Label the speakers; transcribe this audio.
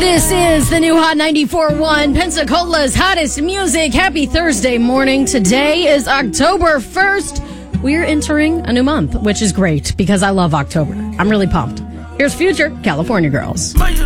Speaker 1: This is the new Hot 94.1, Pensacola's hottest music. Happy Thursday morning. Today is October 1st. We're entering a new month, which is great because I love October. I'm really pumped. Here's Future California Girls.